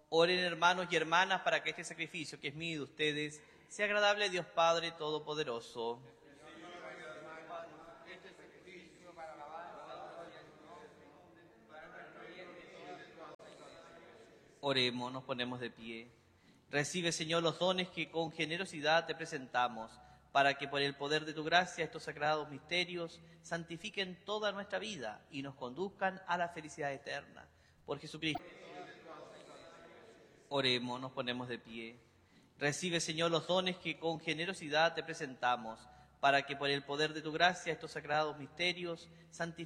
Oren, hermanos y hermanas, para que este sacrificio que es mío y de ustedes sea agradable a Dios Padre Todopoderoso. Oremos, nos ponemos de pie. Recibe, Señor, los dones que con generosidad te presentamos, para que por el poder de tu gracia estos sagrados misterios santifiquen toda nuestra vida y nos conduzcan a la felicidad eterna. Por Jesucristo. Oremos, nos ponemos de pie. Recibe, Señor, los dones que con generosidad te presentamos, para que por el poder de tu gracia estos sagrados misterios santifiquen